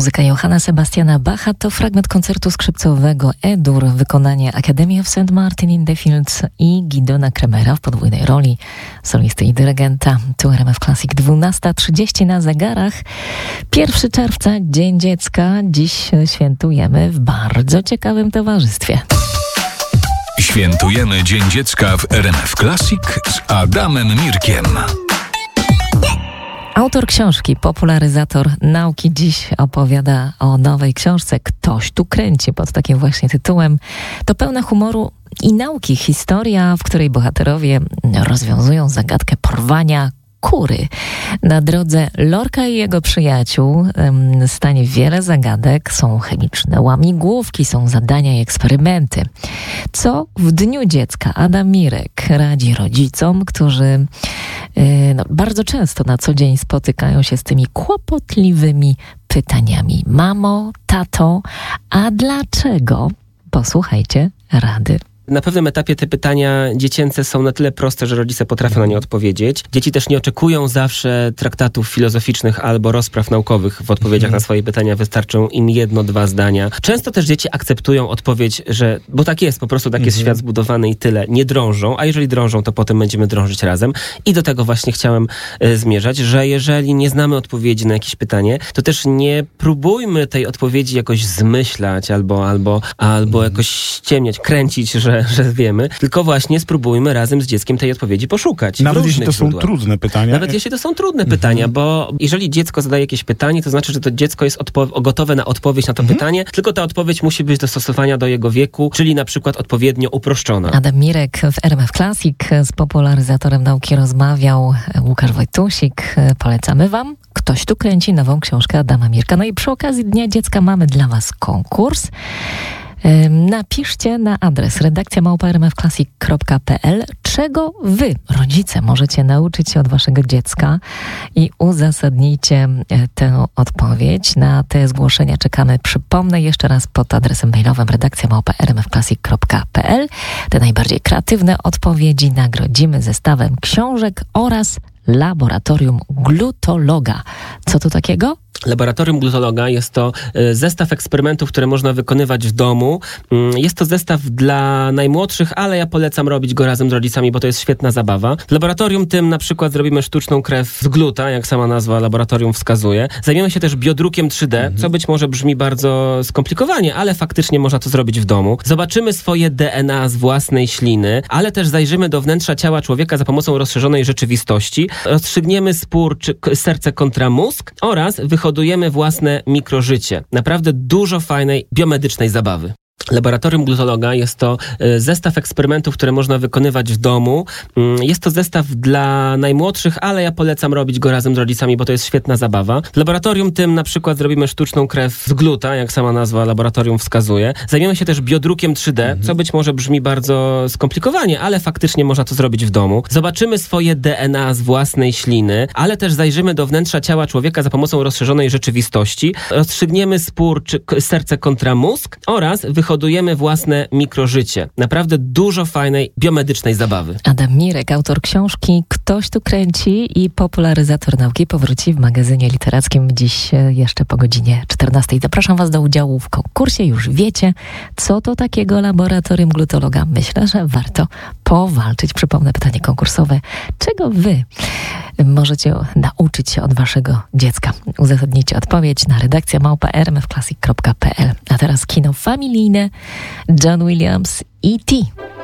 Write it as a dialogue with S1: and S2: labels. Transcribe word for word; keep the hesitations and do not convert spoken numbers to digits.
S1: Muzyka Johanna Sebastiana Bacha to fragment koncertu skrzypcowego E-dur, wykonanie Academy of Saint Martin in the Fields i Gidona Kremera w podwójnej roli solisty i dyrygenta. Tu R M F Classic, dwunasta trzydzieści na zegarach. pierwszego czerwca, Dzień Dziecka. Dziś świętujemy w bardzo ciekawym towarzystwie.
S2: Świętujemy Dzień Dziecka w R M F Classic z Adamem Mirkiem.
S1: Autor książki, popularyzator nauki dziś opowiada o nowej książce Ktoś tu kręci, pod takim właśnie tytułem. To pełna humoru i nauki historia, w której bohaterowie rozwiązują zagadkę porwania kury. Na drodze Lorka i jego przyjaciół um, stanie wiele zagadek, są chemiczne łamigłówki, są zadania i eksperymenty. Co w Dniu Dziecka Adam Mirek radzi rodzicom, którzy yy, no, bardzo często na co dzień spotykają się z tymi kłopotliwymi pytaniami. Mamo, tato, a dlaczego? Posłuchajcie rady.
S3: Na pewnym etapie te pytania dziecięce są na tyle proste, że rodzice potrafią na nie odpowiedzieć. Dzieci też nie oczekują zawsze traktatów filozoficznych albo rozpraw naukowych w odpowiedziach mm. na swoje pytania. Wystarczą im jedno, dwa zdania. Często też dzieci akceptują odpowiedź, że bo tak jest, po prostu tak jest mm. świat zbudowany i tyle. Nie drążą, a jeżeli drążą, to potem będziemy drążyć razem. I do tego właśnie chciałem e, zmierzać, że jeżeli nie znamy odpowiedzi na jakieś pytanie, to też nie próbujmy tej odpowiedzi jakoś zmyślać albo, albo, albo mm. jakoś ściemniać, kręcić, że że wiemy, tylko właśnie spróbujmy razem z dzieckiem tej odpowiedzi poszukać.
S4: Nawet jeśli to źródłach. są trudne pytania.
S3: Nawet jeśli to są trudne mhm. pytania, bo jeżeli dziecko zadaje jakieś pytanie, to znaczy, że to dziecko jest odpo- gotowe na odpowiedź na to mhm. pytanie, tylko ta odpowiedź musi być dostosowana do jego wieku, czyli na przykład odpowiednio uproszczona.
S1: Adam Mirek w R M F Classic z popularyzatorem nauki rozmawiał. Łukasz Wojtusik. Polecamy wam. Ktoś tu kręci nową książkę Adama Mirka. No i przy okazji Dnia Dziecka mamy dla was konkurs. Napiszcie na adres redakcja małpa r m f classic kropka p l, czego wy, rodzice, możecie nauczyć się od waszego dziecka i uzasadnijcie tę odpowiedź. Na te zgłoszenia czekamy, przypomnę jeszcze raz, pod adresem mailowym redakcja małpa r m f classic kropka p l. Te najbardziej kreatywne odpowiedzi nagrodzimy zestawem książek oraz laboratorium glutologa. Co to takiego?
S3: Laboratorium glutologa jest to zestaw eksperymentów, które można wykonywać w domu. Jest to zestaw dla najmłodszych, ale ja polecam robić go razem z rodzicami, bo to jest świetna zabawa. W laboratorium tym na przykład zrobimy sztuczną krew z gluta, jak sama nazwa laboratorium wskazuje. Zajmiemy się też biodrukiem trzy D, mhm. co być może brzmi bardzo skomplikowanie, ale faktycznie można to zrobić w domu. Zobaczymy swoje D N A z własnej śliny, ale też zajrzymy do wnętrza ciała człowieka za pomocą rozszerzonej rzeczywistości. Rozstrzygniemy spór czy serce kontra mózg oraz wyhodujemy własne mikrożycie. Naprawdę dużo fajnej biomedycznej zabawy. Laboratorium glutologa jest to zestaw eksperymentów, które można wykonywać w domu. Jest to zestaw dla najmłodszych, ale ja polecam robić go razem z rodzicami, bo to jest świetna zabawa. W laboratorium tym na przykład zrobimy sztuczną krew z gluta, jak sama nazwa laboratorium wskazuje. Zajmiemy się też biodrukiem trzy D, mhm. co być może brzmi bardzo skomplikowanie, ale faktycznie można to zrobić w domu. Zobaczymy swoje D N A z własnej śliny, ale też zajrzymy do wnętrza ciała człowieka za pomocą rozszerzonej rzeczywistości. Rozstrzygniemy spór czy serce kontra mózg oraz wyhodujemy Hodujemy własne mikrożycie. Naprawdę dużo fajnej biomedycznej zabawy.
S1: Adam Mirek, autor książki Ktoś tu kręci i popularyzator nauki, powróci w magazynie literackim dziś jeszcze po godzinie czternastej. Zapraszam was do udziału w konkursie. Już wiecie, co to takiego laboratorium glutologa. Myślę, że warto powalczyć. Przypomnę pytanie konkursowe. Czego wy możecie nauczyć się od waszego dziecka? Uzasadnijcie odpowiedź na redakcja małpa r m f classic kropka p l. A teraz kino familijne. John Williams, E T